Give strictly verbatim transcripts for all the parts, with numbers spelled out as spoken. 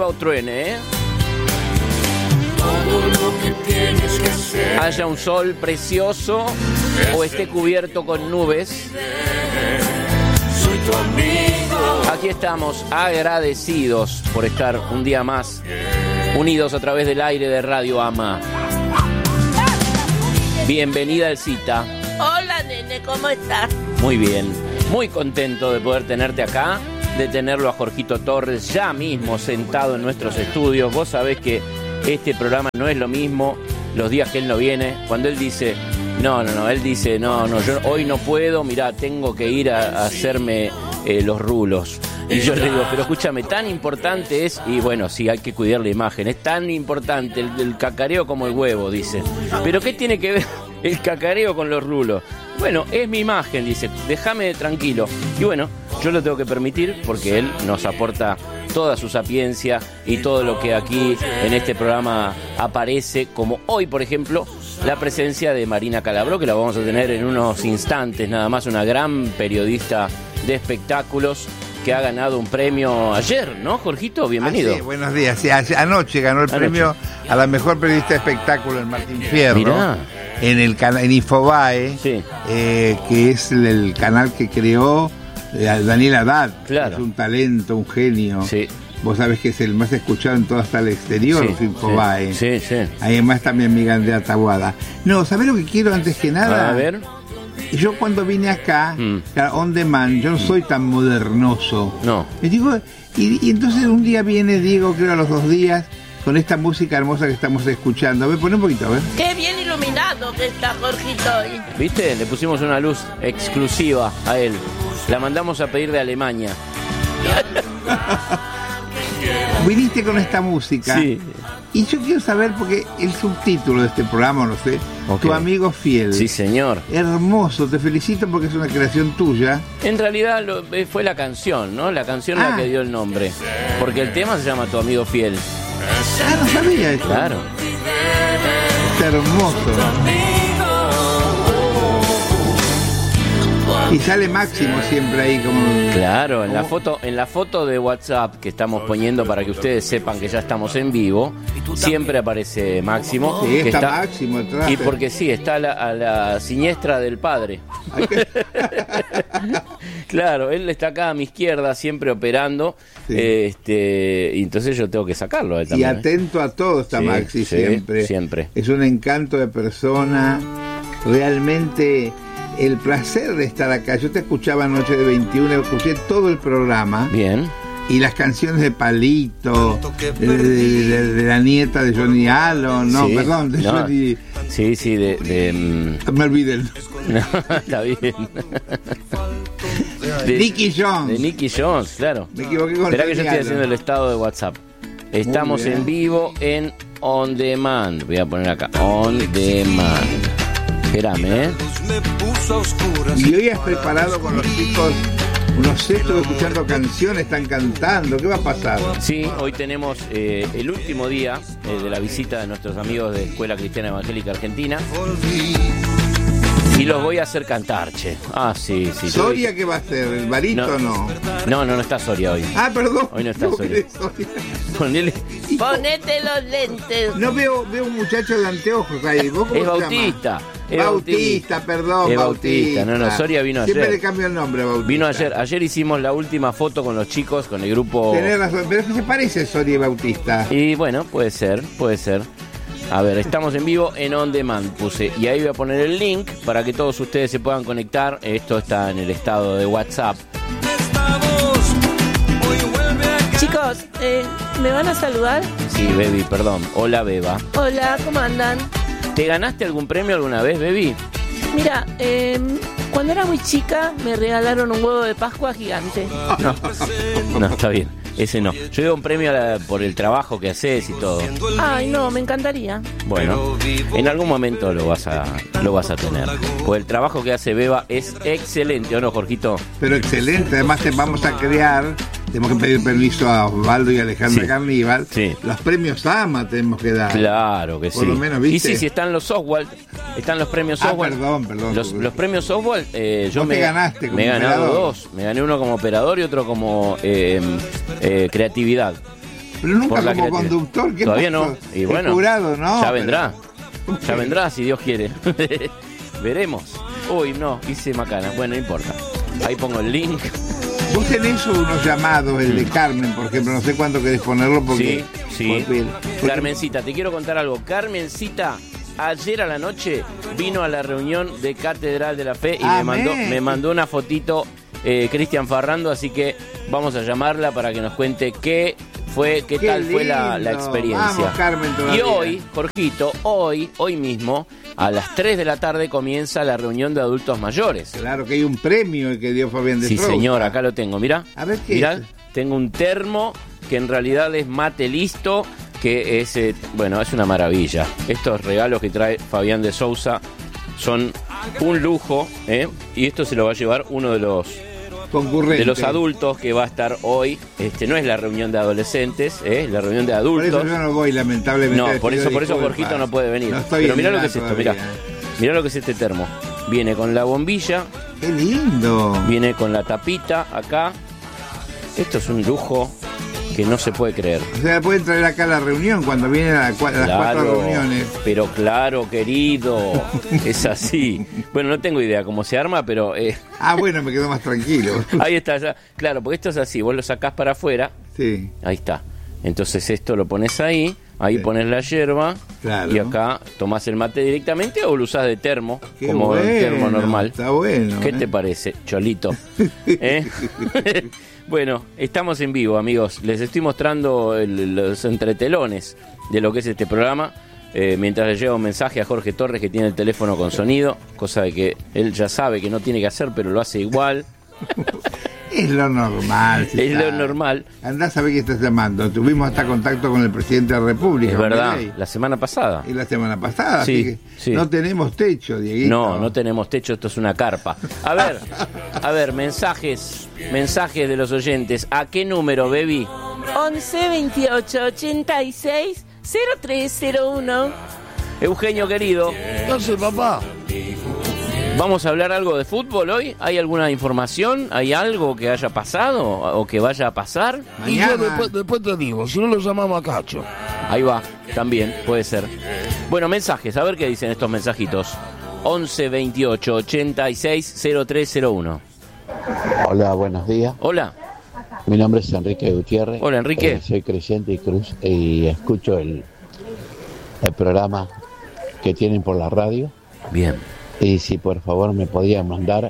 llueva o truene, ¿eh? Todo lo que tienes que hacer. Haya un sol precioso o esté cubierto con nubes. Soy tu amigo. Aquí estamos agradecidos por estar un día más unidos a través del aire de Radio Ama. Bienvenida, Elcita. Hola, nene, ¿cómo estás? Muy bien, muy contento de poder tenerte acá, de tenerlo a Jorgito Torres ya mismo sentado en nuestros estudios. Vos sabés que este programa no es lo mismo los días que él no viene, cuando él dice, no, no, no, él dice, no, no, yo hoy no puedo, mirá, tengo que ir a, a hacerme eh, los rulos. Y yo le digo, pero escúchame, tan importante es, y bueno, sí, hay que cuidar la imagen, es tan importante el, el cacareo como el huevo, dice. ¿Pero qué tiene que ver el cacareo con los rulos? Bueno, es mi imagen, dice, déjame tranquilo. Y bueno, yo lo tengo que permitir porque él nos aporta toda su sapiencia y todo lo que aquí en este programa aparece, como hoy, por ejemplo, la presencia de Marina Calabró, que la vamos a tener en unos instantes, nada más, una gran periodista de espectáculos que ha ganado un premio ayer, ¿no, Jorgito? Bienvenido. Ah, sí, buenos días. Sí, anoche ganó el anoche. premio a la mejor periodista de espectáculo en Martín Fierro. Mirá. En el canal en Infobae, sí. eh, que es el, el canal que creó eh, Daniel Haddad. Claro. Es un talento, un genio. Sí. Vos sabés que es el más escuchado en todo hasta el exterior, sí, Infobae. Sí, sí, sí. Además también mi amiga Andrea Taboada. No, ¿sabés lo que quiero antes que nada? A ver. Yo cuando vine acá, mm. on demand, yo no soy tan modernoso. No. Y, digo, y, y entonces un día viene Diego, creo a los dos días, con esta música hermosa que estamos escuchando. A ver, pon un poquito, a ver. Qué bien iluminado que está Jorgito hoy. ¿Viste? Le pusimos una luz exclusiva a él. La mandamos a pedir de Alemania. Viniste con esta música. Sí. Y yo quiero saber, porque el subtítulo de este programa, no sé, okay. Tu amigo fiel. Sí, señor. Hermoso, te felicito porque es una creación tuya. En realidad lo, fue la canción, ¿no? La canción ah. la que dio el nombre. Porque el tema se llama Tu amigo fiel. Ah, no sabía eso. Claro. Es hermoso. Y sale Máximo siempre ahí como... Claro, en la foto, en la foto de WhatsApp que estamos poniendo para que ustedes sepan que ya estamos en vivo, siempre aparece Máximo. Sí, que está, está Máximo atrás. Y porque sí, está a la, a la siniestra del padre. Claro, él está acá a mi izquierda siempre operando. Sí. Este, y entonces yo tengo que sacarlo a él también. Y atento a todo está sí, Maxi sí, siempre. Siempre. Es un encanto de persona. Realmente... El placer de estar acá. Yo te escuchaba anoche de veintiuno, escuché todo el programa. Bien. Y las canciones de Palito, de, de, de, de la nieta de Johnny Allen, no, sí, perdón, de no. Johnny... Sí, sí, de... de um... Me olvidé. No, está bien. De Nicky Jones. De Nicky Jones, claro. Me equivoqué con Esperá que yo estoy haciendo el estado de WhatsApp. Estamos en vivo en On Demand. Voy a poner acá, On Demand. Espérame, ¿eh? Y hoy has preparado con los chicos, no sé, estuve escuchando canciones, están cantando, ¿qué va a pasar? Sí, hoy tenemos eh, el último día eh, de la visita de nuestros amigos de Escuela Cristiana Evangélica Argentina. Y los voy a hacer cantar, che. Ah, sí, sí. ¿Soria qué va a hacer? ¿El barítono? No, no, no, no está Soria hoy. Ah, perdón. Hoy no está Soria. Soria. Ponele... Ponete los lentes. No veo, veo un muchacho de anteojos ahí. ¿Vos cómo es Bautista. Es Bautista, perdón. Es Bautista. No, no, Soria vino Siempre ayer. Siempre le cambio el nombre a Bautista. Vino ayer. Ayer hicimos la última foto con los chicos, con el grupo... Tenés razón, pero es que se parece Soria y Bautista. Y bueno, puede ser, puede ser. A ver, estamos en vivo en On Demand, puse. Y ahí voy a poner el link para que todos ustedes se puedan conectar. Esto está en el estado de WhatsApp. Chicos, eh, ¿me van a saludar? Sí, Bebi, perdón. Hola, Beba. Hola, ¿cómo andan? ¿Te ganaste algún premio alguna vez, Bebi? Mira, eh, cuando era muy chica me regalaron un huevo de Pascua gigante. No, no, está bien. Ese no. Yo digo un premio a la, por el trabajo que haces y todo. Ay, no, me encantaría. Bueno, en algún momento lo vas a lo vas a tener. Pues el trabajo que hace Beba es excelente, ¿o no, Jorgito? Pero excelente. Además te vamos a crear, tenemos que pedir permiso a Osvaldo y a Alejandra sí. Carníbal. Sí. Los premios AMA tenemos que dar. Claro que por sí. Por lo menos, ¿viste? Y sí, sí, están los Oswald. Están los premios Oswald. Ah, perdón, perdón. Los, los premios Oswald, eh, yo ¿Vos me, te ganaste como me he ganado operador? dos. Me gané uno como operador y otro como... Eh, Eh, creatividad. Pero nunca por la como creatividad. conductor. ¿Qué Todavía pasó? no. Y bueno, El jurado, ¿no? ya vendrá. Pero... Ya vendrá, si Dios quiere. Veremos. Uy, no, hice macana. Bueno, no importa. Ahí pongo el link. Vos tenés unos llamados, el de Carmen, por ejemplo, no sé cuánto querés ponerlo porque... Sí, sí. Porque, porque... Carmencita, te quiero contar algo. Carmencita, ayer a la noche vino a la reunión de Catedral de la Fe y me mandó, me mandó una fotito eh, Cristian Farrando, así que vamos a llamarla para que nos cuente qué fue, qué, qué tal lindo. fue la, la experiencia. Vamos, Carmen, y hoy, Jorgito, hoy, hoy mismo, a las tres de la tarde comienza la reunión de adultos mayores. Claro que hay un premio que dio Fabián de Sí, Sousa. señor, acá lo tengo, mirá. A ver qué mirá, es. Tengo un termo que en realidad es mate listo, que es, eh, bueno, es una maravilla. Estos regalos que trae Fabián de Sousa son un lujo, ¿eh? Y esto se lo va a llevar uno de los concurrentes, de los adultos que va a estar hoy. Este no es la reunión de adolescentes, ¿eh? La reunión de adultos. Por eso yo no voy, lamentablemente. No, por eso, por eso Jorgito no puede venir. No estoy Pero mirá lo que es esto, todavía. mirá. Mirá lo que es este termo. Viene con la bombilla. ¡Qué lindo! Viene con la tapita acá. Esto es un lujo que no se puede creer. O sea, pueden traer acá a la reunión cuando vienen a, la, a las Claro, cuatro reuniones. pero claro, querido, es así. Bueno, no tengo idea cómo se arma, pero... Eh, Ah, bueno, me quedo más tranquilo. ahí está, ya. Claro, porque esto es así, vos lo sacás para afuera, Sí. ahí está. Entonces esto lo pones ahí, ahí Sí. pones la yerba, Claro. y acá tomás el mate directamente o lo usás de termo, Qué como bueno, el termo normal. Está bueno. ¿Qué ¿eh? te parece, Cholito? ¿Eh? Bueno, estamos en vivo, amigos. Les estoy mostrando el- los entretelones de lo que es este programa. Eh, mientras le lleva un mensaje a Jorge Torres, que tiene el teléfono con sonido, cosa de que él ya sabe que no tiene que hacer, pero lo hace igual. Es lo normal. si Es lo sabe. normal. Andá a saber que estás llamando. Tuvimos hasta contacto con el presidente de la República. Es con verdad, Milei, la semana pasada. y la semana pasada. Sí, así que sí. no tenemos techo, Dieguito. No, no tenemos techo, esto es una carpa. A ver, a ver, mensajes, mensajes de los oyentes. ¿A qué número, baby? once veintiocho ochenta y seis cero tres cero uno. Eugenio, querido. No sé, papá. ¿Vamos a hablar algo de fútbol hoy? ¿Hay alguna información? ¿Hay algo que haya pasado o que vaya a pasar? Y Mañana. yo después, después te digo, si no lo llamamos a Cacho. Ahí va, también puede ser. Bueno, mensajes, a ver qué dicen estos mensajitos. once veintiocho ochenta y seis cero tres cero uno. Hola, buenos días. Hola. Mi nombre es Enrique Gutiérrez. Hola, Enrique. Eh, soy creyente y cruz y escucho el, el programa que tienen por la radio. Bien. Y si por favor me podían mandar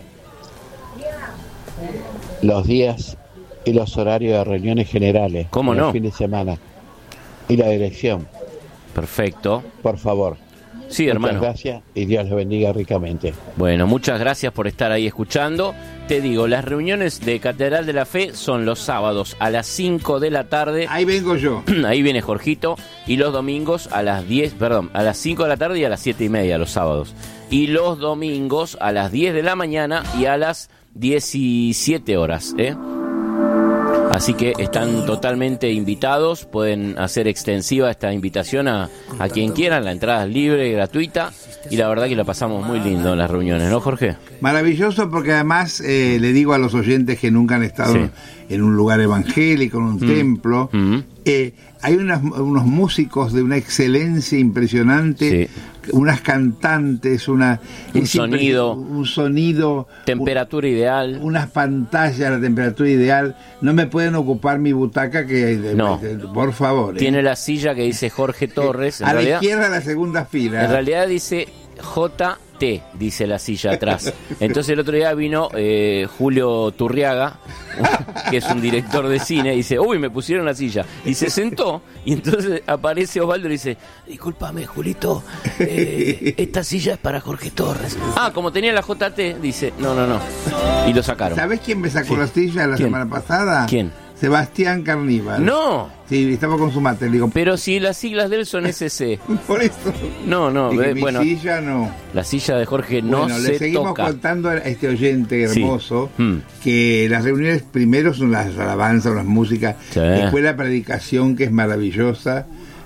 los días y los horarios de reuniones generales. ¿Cómo del no? fin de semana. Y la dirección, Perfecto. por favor. Sí, hermano. Muchas gracias y Dios les bendiga ricamente. Bueno, muchas gracias por estar ahí escuchando. Te digo, las reuniones de Catedral de la Fe son los sábados a las cinco de la tarde. Ahí vengo yo. Ahí viene Jorgito. Y los domingos a las diez, perdón, a las cinco de la tarde y a las siete y media los sábados. Y los domingos a las diez de la mañana y a las diecisiete horas, ¿eh? Así que están totalmente invitados, pueden hacer extensiva esta invitación a, a quien quieran, la entrada es libre, gratuita, y la verdad que la pasamos muy lindo en las reuniones, ¿no, Jorge? Maravilloso, porque además eh, le digo a los oyentes que nunca han estado Sí. en un lugar evangélico, en un Mm. templo, Mm. eh, hay unas, unos músicos de una excelencia impresionante, unas cantantes, una Un es impre- sonido. un sonido, Temperatura ideal. unas pantallas, la temperatura ideal. No me pueden ocupar mi butaca, que No. por favor. eh. Tiene la silla que dice Jorge Torres. En a la realidad, izquierda la segunda fila. en realidad dice J T, dice la silla atrás. Entonces el otro día vino eh, Julio Turriaga, que es un director de cine, y dice, uy, me pusieron la silla. Y se sentó, y entonces aparece Osvaldo y dice, discúlpame, Julito, eh, esta silla es para Jorge Torres. Ah, como tenía la J T, dice, no, no, no. Y lo sacaron. ¿Sabés quién me sacó Sí. la silla la ¿Quién? semana pasada? ¿Quién? Sebastián Carníbal. No, Sí, estaba con su mate. Le digo, pero si las siglas de él son S C. por eso. No, no, Dije, eh, mi bueno, silla no. la silla de Jorge no Bueno, se le seguimos toca. contando a este oyente Sí. hermoso Mm. que las reuniones primero son las alabanzas, las músicas, Sí. después la predicación, que es maravillosa,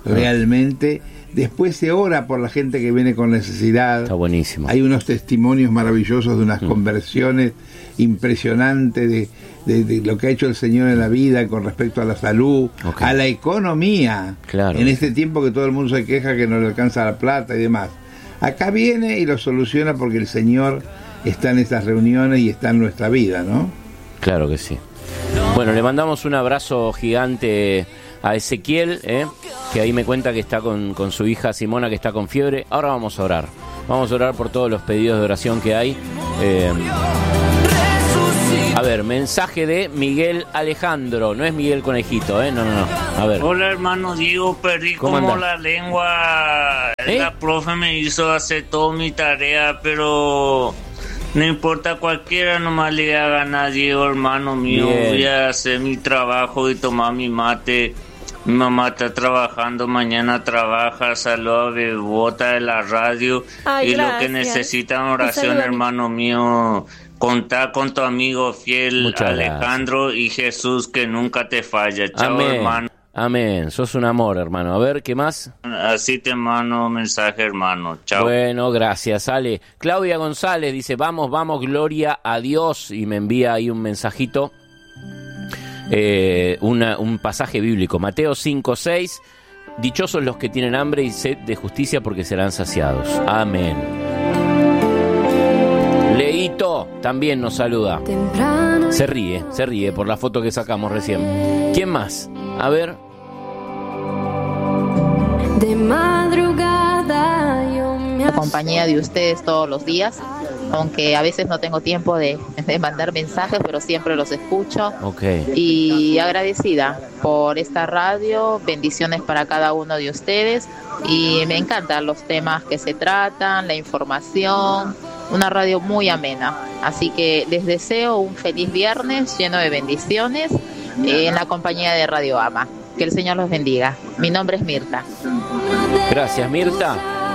realmente. Después se ora por la gente que viene con necesidad. Está buenísimo. Hay unos testimonios maravillosos de unas mm. conversiones impresionantes de, de, de lo que ha hecho el Señor en la vida con respecto a la salud, okay. a la economía. Claro. En este tiempo que todo el mundo se queja que no le alcanza la plata y demás. Acá viene y lo soluciona porque el Señor está en esas reuniones y está en nuestra vida, ¿no? Claro que sí. Bueno, le mandamos un abrazo gigante a Ezequiel, ¿eh? que ahí me cuenta que está con, con su hija Simona, que está con fiebre. Ahora vamos a orar. Vamos a orar por todos los pedidos de oración que hay. Eh, a ver, mensaje de Miguel Alejandro. No es Miguel Conejito, ¿eh? No, no, no. A ver. Hola, hermano Diego. Perdí como anda? la lengua. ¿Eh? La profe me hizo hacer toda mi tarea, pero... No importa cualquiera, nomás le haga a Diego, hermano mío. Bien. Voy a hacer mi trabajo y tomar mi mate. Mi mamá está trabajando, mañana trabaja, saluda a Bebota de la radio. Ay, y gracias. Lo que necesitan oración, hermano mío. Contá con tu amigo fiel, muchas Alejandro, gracias. Y Jesús que nunca te falla. Chao, amén. Hermano. Amén, sos un amor, hermano. A ver, ¿qué más? Así te mando mensaje, hermano. Chao. Bueno, gracias, Ale. Claudia González dice, vamos, vamos, gloria a Dios. Y me envía ahí un mensajito, eh, una, un pasaje bíblico. Mateo cinco seis, dichosos los que tienen hambre y sed de justicia porque serán saciados. Amén. Leito también nos saluda. Se ríe, se ríe por la foto que sacamos recién. ¿Quién más? A ver. De madrugada yo me la compañía de ustedes todos los días, aunque a veces no tengo tiempo de, de mandar mensajes, pero siempre los escucho. Okay. Y agradecida por esta radio, bendiciones para cada uno de ustedes. Y me encantan los temas que se tratan, la información, una radio muy amena. Así que les deseo un feliz viernes lleno de bendiciones eh, en la compañía de Radio Ama. Que el Señor los bendiga. Mi nombre es Mirta. Gracias, Mirta.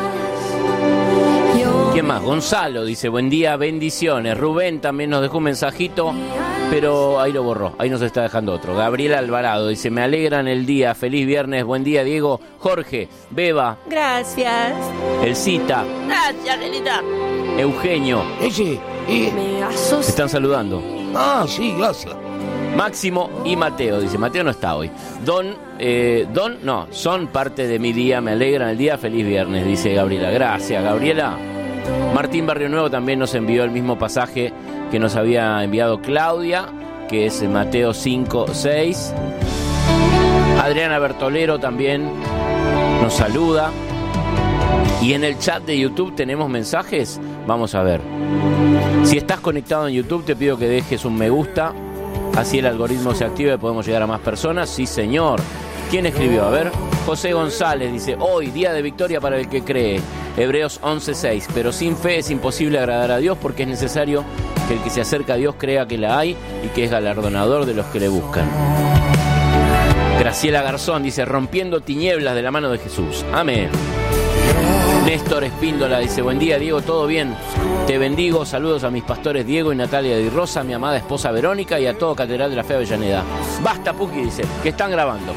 ¿Quién más? Gonzalo dice, buen día, bendiciones. Rubén también nos dejó un mensajito, pero ahí lo borró, ahí nos está dejando otro. Gabriela Alvarado dice, me alegran el día, feliz viernes, buen día, Diego. Jorge, Beba. Gracias. Elcita. Gracias, Angelita. Eugenio. Ese, eh. Me asusté. Te están saludando. Ah, sí, gracias. Máximo y Mateo, dice, Mateo no está hoy. Don, eh, Don, no, son parte de mi día, me alegran el día, feliz viernes, dice Gabriela. Gracias, Gabriela. Martín Barrio Nuevo también nos envió el mismo pasaje que nos había enviado Claudia, que es Mateo cinco seis. Adriana Bertolero también nos saluda. Y en el chat de YouTube tenemos mensajes, vamos a ver. Si estás conectado en YouTube, te pido que dejes un me gusta, así el algoritmo se activa y podemos llegar a más personas. Sí, señor. ¿Quién escribió? A ver. José González dice, hoy, día de victoria para el que cree. Hebreos once seis. Pero sin fe es imposible agradar a Dios porque es necesario que el que se acerca a Dios crea que la hay y que es galardonador de los que le buscan. Graciela Garzón dice, rompiendo tinieblas de la mano de Jesús. Amén. Néstor Espíndola dice, buen día, Diego, ¿todo bien? Te bendigo, saludos a mis pastores Diego y Natalia Di Rosa, a mi amada esposa Verónica y a todo Catedral de la Fe Avellaneda. Basta, Puki, dice, que están grabando.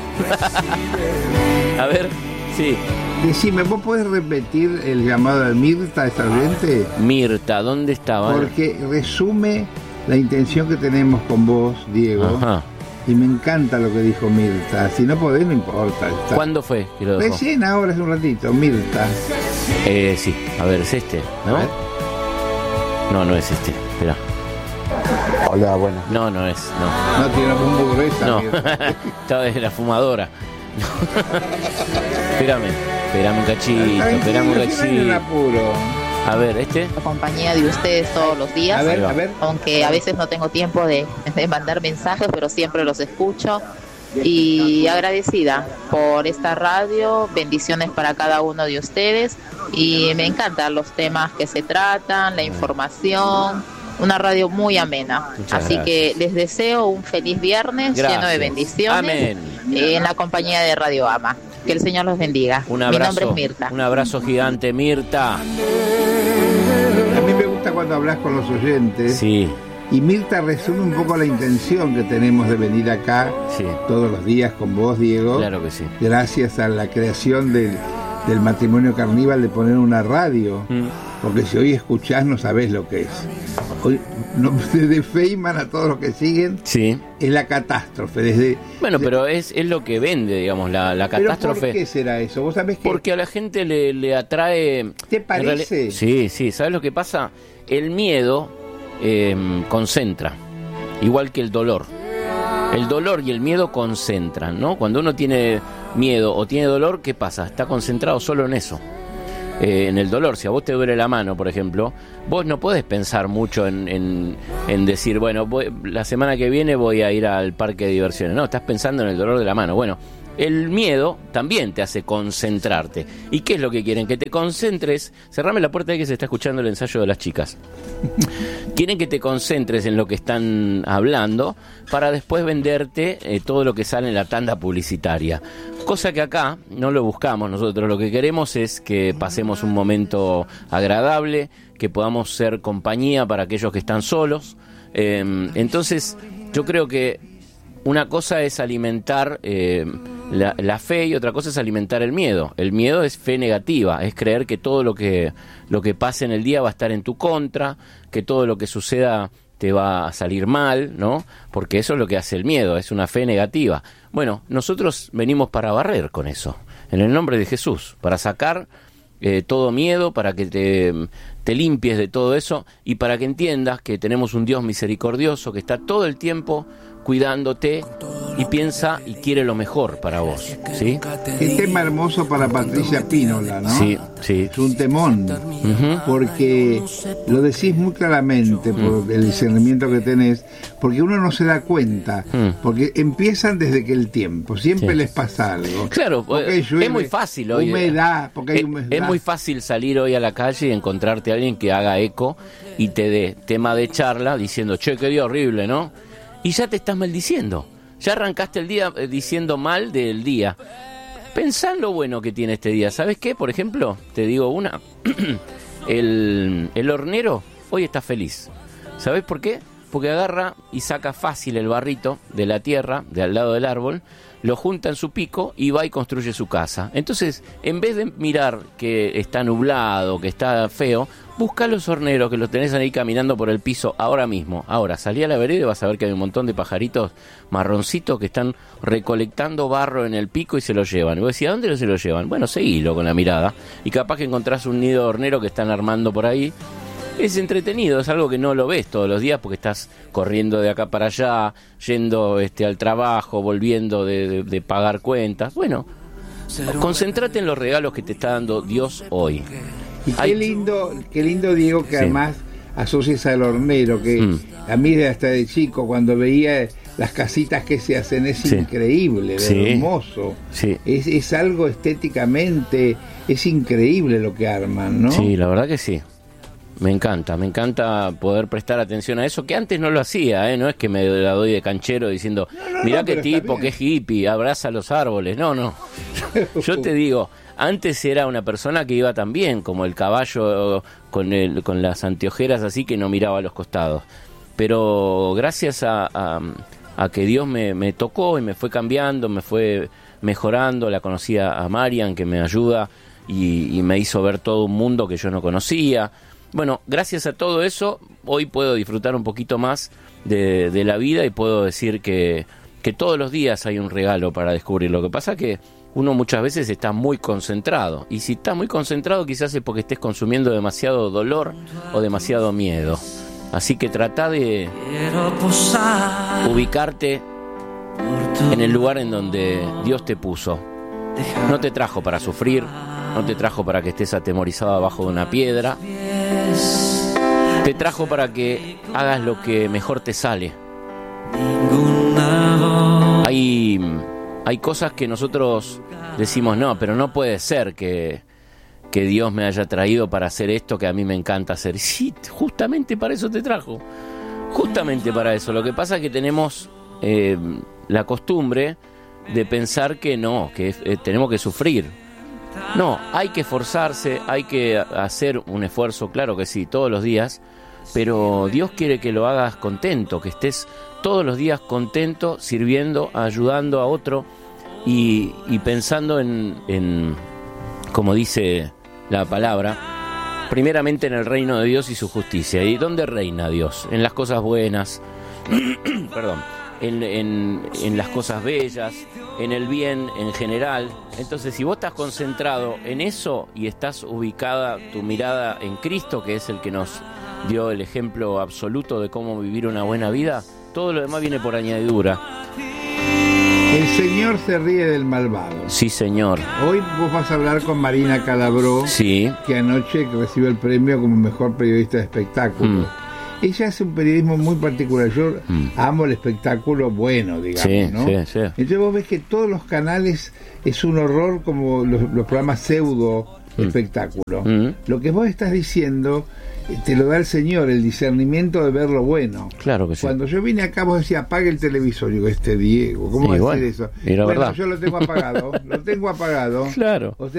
A ver, sí. Decime, ¿vos podés repetir el llamado de Mirta, esta oyente? Mirta, ¿dónde estaba? Porque resume la intención que tenemos con vos, Diego. Ajá. Y me encanta lo que dijo Mirta. Si no podés, no importa. Está. ¿Cuándo fue que lo dejó? Recién, ahora hace un ratito, Mirta. Eh, sí, a ver, es este, ¿no? No, no es este, espera. Hola, bueno. No, no es, no. No tiene una muy gruesa. No, esta es la fumadora. Espérame, espérame un cachito, espérame un cachito. A ver, este. La compañía de ustedes todos los días. A ver, a ver. Aunque a veces no tengo tiempo de, de mandar mensajes, pero siempre los escucho. Y agradecida por esta radio, bendiciones para cada uno de ustedes. Y me encantan los temas que se tratan, la información. Una radio muy amena. Muchas Así gracias. Que les deseo un feliz viernes Gracias. lleno de bendiciones. Amén. En la compañía de Radio Ama. Que el Señor los bendiga. Un abrazo, Mi nombre es Mirta. Un abrazo gigante, Mirta. A mí me gusta cuando hablas con los oyentes. Sí. Y Mirta resume un poco la intención que tenemos de venir acá sí. todos los días con vos, Diego. Claro que sí. Gracias a la creación del, del matrimonio Carníbal de poner una radio. Mm. Porque si hoy escuchás no sabés lo que es. Hoy, no, desde Feynman a todos los que siguen, sí. es la catástrofe. Desde, bueno, desde... pero es, es lo que vende, digamos, la, la catástrofe. ¿Pero por qué será eso? ¿Vos sabés que... Porque a la gente le, le atrae... ¿Te parece? Reali... Sí, sí. ¿Sabés lo que pasa? El miedo eh, concentra, igual que el dolor. El dolor y el miedo concentran, ¿no? Cuando uno tiene miedo o tiene dolor, ¿qué pasa? Está concentrado solo en eso. Eh, en el dolor, si a vos te duele la mano, por ejemplo, vos no podés pensar mucho en, en, en decir, bueno, voy, la semana que viene voy a ir al parque de diversiones. No, estás pensando en el dolor de la mano. Bueno, el miedo también te hace concentrarte. ¿Y qué es lo que quieren? Que te concentres. Cerrame la puerta de que se está escuchando el ensayo de las chicas. Quieren que te concentres en lo que están hablando para después venderte eh, todo lo que sale en la tanda publicitaria. Cosa que acá no lo buscamos nosotros. Lo que queremos es que pasemos un momento agradable, que podamos ser compañía para aquellos que están solos. Eh, entonces, yo creo que una cosa es alimentar eh, la, la fe y otra cosa es alimentar el miedo. El miedo es fe negativa, es creer que todo lo que, lo que pase en el día va a estar en tu contra, que todo lo que suceda te va a salir mal, ¿no? Porque eso es lo que hace el miedo, es una fe negativa. Bueno, nosotros venimos para barrer con eso, en el nombre de Jesús, para sacar eh, todo miedo, para que te, te limpies de todo eso y para que entiendas que tenemos un Dios misericordioso que está todo el tiempo cuidándote y piensa y quiere lo mejor para vos, ¿sí? Qué tema hermoso para Patricia Pínola, ¿no? Sí, sí. Es un temón, uh-huh. porque lo decís muy claramente por uh-huh. el discernimiento que tenés, porque uno no se da cuenta, uh-huh. porque empiezan desde que el tiempo, siempre sí. les pasa algo. Claro, llueve, es muy fácil hoy. Humedad, porque hay es, humedad. Es muy fácil salir hoy a la calle y encontrarte a alguien que haga eco y te dé tema de charla diciendo, che, qué día horrible, ¿no? Y ya te estás maldiciendo. Ya arrancaste el día eh, diciendo mal del día. Pensá en lo bueno que tiene este día. ¿Sabes qué? Por ejemplo, te digo una. el, el hornero hoy está feliz. ¿Sabes por qué? Porque agarra y saca fácil el barrito de la tierra, de al lado del árbol, lo junta en su pico y va y construye su casa. Entonces, en vez de mirar que está nublado, que está feo, busca los horneros que los tenés ahí caminando por el piso ahora mismo. Ahora, salí a la vereda y vas a ver que hay un montón de pajaritos marroncitos que están recolectando barro en el pico y se lo llevan. Y vos decís, ¿a dónde se lo llevan? Bueno, seguilo con la mirada y capaz que encontrás un nido de hornero que están armando por ahí. Es entretenido, es algo que no lo ves todos los días porque estás corriendo de acá para allá, yendo este, al trabajo, volviendo de, de, de pagar cuentas. Bueno, concéntrate en los regalos que te está dando Dios hoy. Y qué lindo, qué lindo, Diego, que sí. además asocias al hornero, que mm. a mí hasta de chico, cuando veía las casitas que se hacen, es sí. increíble, sí. hermoso. Sí. Es, es algo estéticamente, es increíble lo que arman, ¿no? Sí, la verdad que sí. Me encanta, me encanta poder prestar atención a eso, que antes no lo hacía, ¿eh? No es que me la doy de canchero diciendo, no, no, mirá no, qué tipo, qué hippie, abraza los árboles. No, no. Yo te digo, antes era una persona que iba tan bien, como el caballo con, el, con las anteojeras así que no miraba a los costados. Pero gracias a, a, a que Dios me, me tocó y me fue cambiando, me fue mejorando, la conocí a Marian, que me ayuda y, y me hizo ver todo un mundo que yo no conocía. Bueno, gracias a todo eso, hoy puedo disfrutar un poquito más de, de la vida y puedo decir que, que todos los días hay un regalo para descubrir. Lo que pasa es que uno muchas veces está muy concentrado, y si está muy concentrado quizás es porque estés consumiendo demasiado dolor o demasiado miedo. Así que trata de ubicarte en el lugar en donde Dios te puso. No te trajo para sufrir, no te trajo para que estés atemorizado abajo de una piedra. Te trajo para que hagas lo que mejor te sale. Hay, hay cosas que nosotros decimos, no, pero no puede ser que, que Dios me haya traído para hacer esto que a mí me encanta hacer. Sí, justamente para eso te trajo. Justamente para eso. Lo que pasa es que tenemos eh, la costumbre de pensar que no, que eh, tenemos que sufrir. No, hay que esforzarse, hay que hacer un esfuerzo, claro que sí, todos los días, pero Dios quiere que lo hagas contento, que estés todos los días contento, sirviendo, ayudando a otro y, y pensando en, en, como dice la palabra, primeramente en el reino de Dios y su justicia. ¿Y dónde reina Dios? En las cosas buenas, perdón, en, en, en las cosas bellas, en el bien en general. Entonces, si vos estás concentrado en eso y estás ubicada tu mirada en Cristo, que es el que nos dio el ejemplo absoluto de cómo vivir una buena vida, todo lo demás viene por añadidura. El Señor se ríe del malvado. Sí, señor. Hoy vos vas a hablar con Marina Calabró, sí, que anoche recibió el premio como mejor periodista de espectáculo. Mm. Ella hace un periodismo muy particular. Yo mm. amo el espectáculo bueno, digamos, sí, ¿no? Sí, sí. Entonces vos ves que todos los canales es un horror, como los, los programas pseudo mm. espectáculo. Mm. Lo que vos estás diciendo te lo da el Señor, el discernimiento de ver lo bueno. Claro que sí. Cuando yo vine acá vos decías, apague el televisor. Digo, este Diego, ¿cómo va a hacer eso? Y la bueno, verdad. yo lo tengo apagado, lo tengo apagado. Claro. O sea,